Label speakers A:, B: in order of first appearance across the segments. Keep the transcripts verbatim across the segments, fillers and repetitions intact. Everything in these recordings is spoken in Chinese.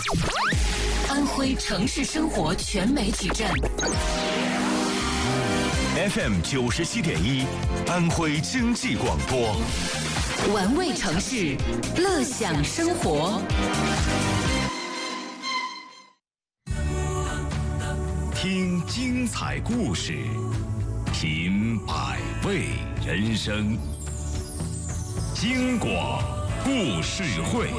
A: 安徽城市生活全媒体站
B: F M 九十七点一，安徽经济广播，
A: 玩味城市，乐享生活。
B: 听精彩故事，品百味人生。京广故事会。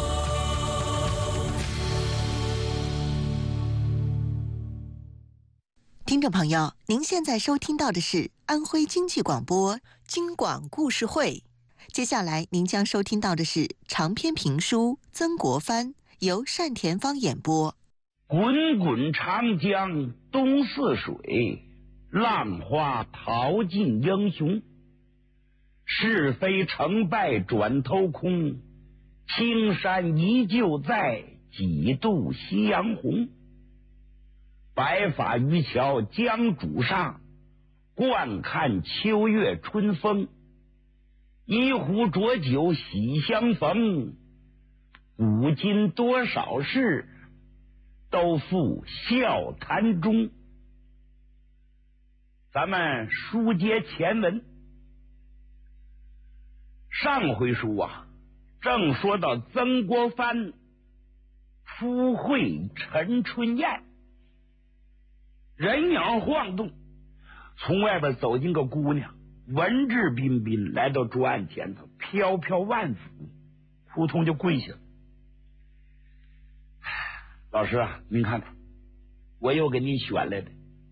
C: 听众朋友，您现在收听到的是安徽经济广播京广故事会。接下来您将收听到的是长篇评书《曾国藩》，由单田芳演播。
D: 滚滚长江东似水，浪花淘尽英雄。是非成败转头空，青山依旧在，几度夕阳红。白发渔樵江渚上，惯看秋月春风。一壶浊酒喜相逢，古今多少事，都付笑谈中。咱们书接前文，上回书啊，正说到曾国藩初会陈春燕，人影晃动，从外边走进个姑娘，文质彬彬，来到桌案前头，飘飘万福，扑通就跪下了。老师啊，您看看，我又给您选来的。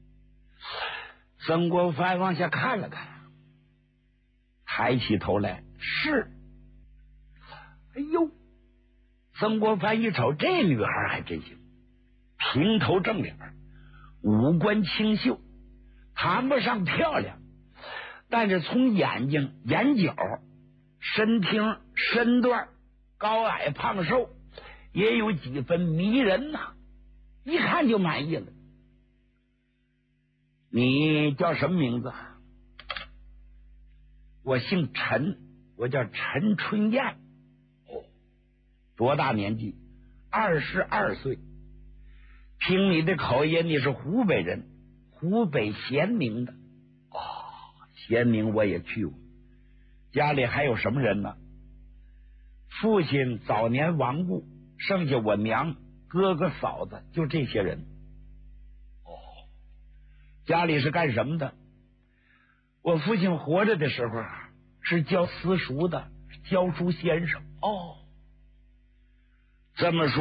D: 曾国藩往下看了看，抬起头来，是。哎呦，曾国藩一瞅，这女孩还真行，平头正脸，五官清秀，谈不上漂亮，但是从眼睛、眼角、身听、身段、高矮胖瘦，也有几分迷人呐、啊，一看就满意了。你叫什么名字？我姓陈，我叫陈春燕。哦，多大年纪？二十二岁。听你的口音，你是湖北人，湖北咸宁的。哦，咸宁我也去过。家里还有什么人呢？父亲早年亡故，剩下我娘、哥哥、嫂子，就这些人。哦，家里是干什么的？我父亲活着的时候是教私塾的，教书先生。哦，这么说